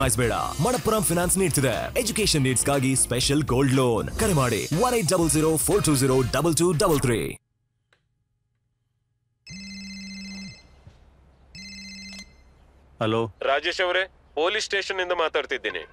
ಬೇಡ. ಮಣಪ್ಪುರಂ ಫಿನಾನ್ಸ್ ನೀಡ್ತಿದೆ education needs ಗಾಗಿ ಸ್ಪೆಷಲ್ ಗೋಲ್ಡ್ ಲೋನ್. ಕರೆ ಮಾಡಿ 180042202233. ಹಲೋ ರಾಜೇಶ್ ಅವರೇ, ಪೊಲೀಸ್ ಸ್ಟೇಷನ್ ಇಂದ ಮಾತಾಡ್ತಿದ್ದೀನಿ.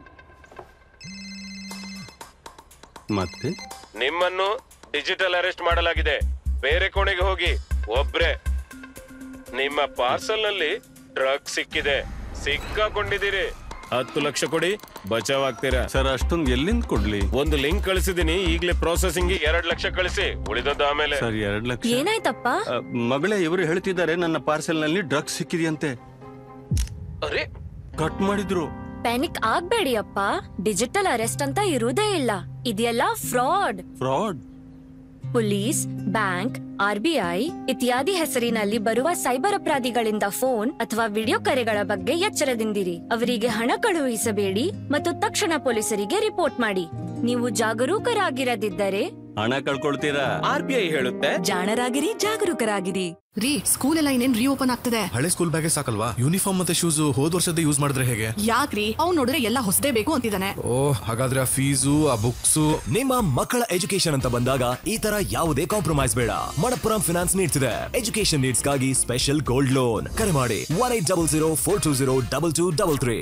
ಮತ್ತೆ ನಿಮ್ಮನ್ನು ಡಿಜಿಟಲ್ ಅರೆಸ್ಟ್ ಮಾಡಲಾಗಿದೆ. ಬೇರೆ ಕೋಣೆಗೆ ಹೋಗಿ. ಒಬ್ರೆ. ನಿಮ್ಮ ಪಾರ್ಸಲ್ ನಲ್ಲಿ ಡ್ರಗ್ ಸಿಕ್ಕಿದೆ. ಸಿಕ್ಕಾಕೊಂಡಿದ್ದೀರಿ. 10 ಲಕ್ಷ ಕೊಡಿ, ಬಚಾವ್ ಆಗ್ತೀರಾ. ಸರ್, ಅಷ್ಟೊಂದು ಎಲ್ಲಿಂದ ಕೊಡ್ಲಿ? ಒಂದು ಲಿಂಕ್ ಕಳಿಸಿದೀನಿ, ಈಗಲೇ ಪ್ರೊಸೆಸಿಂಗ್ 2 ಲಕ್ಷ ಕಳಿಸಿ, ಉಳಿದದ್ದು ಆಮೇಲೆ. ಸರ್, 2 ಲಕ್ಷ ಏನಾಯ್ತಪ್ಪ? ಮಗಳೇ, ಇವರು ಹೇಳ್ತಿದ್ದಾರೆ ನನ್ನ ಪಾರ್ಸೆಲ್ ನಲ್ಲಿ ಡ್ರಗ್ಸ್ ಸಿಕ್ಕಿದೆಯಂತೆ. ಅರೆ, ಕಟ್ ಮಾಡಿದ್ರು. ಪ್ಯಾನಿಕ್ ಆಗ್ಬೇಡಿ ಅಪ್ಪ, ಡಿಜಿಟಲ್ ಅರೆಸ್ಟ್ ಅಂತ ಇರುವುದೇ ಇಲ್ಲ. ಇದೆಲ್ಲ ಫ್ರಾಡ್. ಪೊಲೀಸ್, ಬ್ಯಾಂಕ್, RBI ಇತ್ಯಾದಿ ಹೆಸರಿನಲ್ಲಿ ಬರುವ ಸೈಬರ್ ಅಪರಾಧಿಗಳಿಂದ ಫೋನ್ ಅಥವಾ ವಿಡಿಯೋ ಕರೆಗಳ ಬಗ್ಗೆ ಎಚ್ಚರದಿಂದಿರಿ. ಅವರಿಗೆ ಹಣ ಕಳುಹಿಸಬೇಡಿ ಮತ್ತು ತಕ್ಷಣ ಪೊಲೀಸರಿಗೆ ರಿಪೋರ್ಟ್ ಮಾಡಿ. ನೀವು ಜಾಗರೂಕರಾಗಿರದಿದ್ದರೆ ಹಣ ಕಳ್ಕೊಳ್ತೀರಾ. RBI ಹೇಳುತ್ತೆ, ಜಾಣರಾಗಿರಿ, ಜಾಗರೂಕರಾಗಿರಿ. ರೀ, ಸ್ಕೂಲ್ ಎಲ್ಲ ಇನ್ನೇನ್ ರೀಓಪನ್ ಆಗ್ತದೆ. ಹಳೆ ಸ್ಕೂಲ್ ಬ್ಯಾಗೇ ಸಾಕಲ್ವಾ? ಯೂನಿಫಾರ್ಮ್ ಮತ್ತೆ ಶೂಸ್ ಹೋದ್ ವರ್ಷದ ಯೂಸ್ ಮಾಡಿದ್ರೆ ಹೇಗೆ? ಯಾಕ್ರಿ, ಅವ್ನು ನೋಡಿದ್ರೆ ಎಲ್ಲ ಹೊಸದೇ ಬೇಕು ಅಂತಿದ್ದಾನೆ. ಹಾಗಾದ್ರೆ ಆ ಫೀಸು, ಆ ಬುಕ್ಸು. ನಿಮ್ಮ ಮಕ್ಕಳ ಎಜುಕೇಶನ್ ಅಂತ ಬಂದಾಗ ಈ ತರ ಯಾವುದೇ ಕಾಂಪ್ರಮೈಸ್ ಬೇಡ. ಮಣಪ್ಪುರಂ ಫಿನಾನ್ಸ್ ನೀಡ್ತಿದೆ ಎಜುಕೇಶನ್ ನೀಡ್ಸ್ ಗಾಗಿ ಸ್ಪೆಷಲ್ ಗೋಲ್ಡ್ ಲೋನ್. ಕರೆ ಮಾಡಿ 180042202233.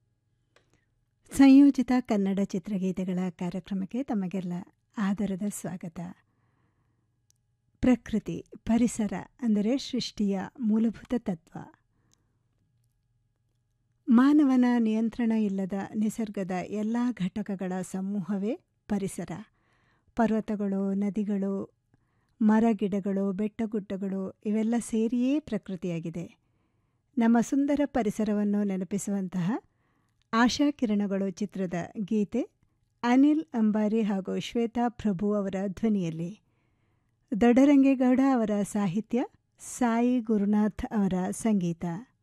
ಸಂಯೋಜಿತ ಕನ್ನಡ ಚಿತ್ರಗೀತೆಗಳ ಕಾರ್ಯಕ್ರಮಕ್ಕೆ ತಮಗೆಲ್ಲ ಆದರದ ಸ್ವಾಗತ. ಪ್ರಕೃತಿ, ಪರಿಸರ ಅಂದರೆ ಸೃಷ್ಟಿಯ ಮೂಲಭೂತ ತತ್ವ. ಮಾನವನ ನಿಯಂತ್ರಣ ಇಲ್ಲದ ನಿಸರ್ಗದ ಎಲ್ಲ ಘಟಕಗಳ ಸಮೂಹವೇ ಪರಿಸರ. ಪರ್ವತಗಳು, ನದಿಗಳು, ಮರಗಿಡಗಳು, ಬೆಟ್ಟಗುಡ್ಡಗಳು ಇವೆಲ್ಲ ಸೇರಿಯೇ ಪ್ರಕೃತಿಯಾಗಿದೆ. ನಮ್ಮ ಸುಂದರ ಪರಿಸರವನ್ನು ನೆನಪಿಸುವಂತಹ ಆಶಾಕಿರಣಗಳು ಚಿತ್ರದ ಗೀತೆ ಅನಿಲ್ ಅಂಬಾರಿ ಹಾಗೂ ಶ್ವೇತಾ ಪ್ರಭು ಅವರ ಧ್ವನಿಯಲ್ಲಿ. ದೊಡ್ಡರಂಗೇಗೌಡ ಅವರ ಸಾಹಿತ್ಯ, ಸಾಯಿ ಗುರುನಾಥ್ ಅವರ ಸಂಗೀತ.